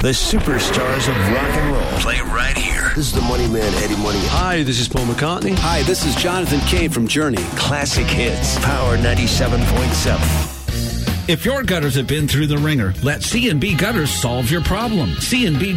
The superstars of rock and roll play right here. This is the Money Man, Eddie Money. Hi, this is Paul McCartney. Hi, this is Jonathan Cain from Journey. Classic hits. Power 97.7. If your gutters have been through the ringer, let C&B Gutters solve your problem. C&B